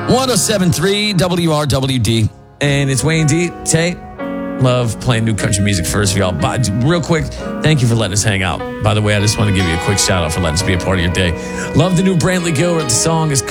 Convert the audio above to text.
107.3 WRWD. And it's Wayne D. Tay. Love playing new country music first for y'all. But real quick, thank you for letting us hang out. By the way, I just want to give you a quick shout out for letting us be a part of your day. Love the new Brantley Gilbert. The song is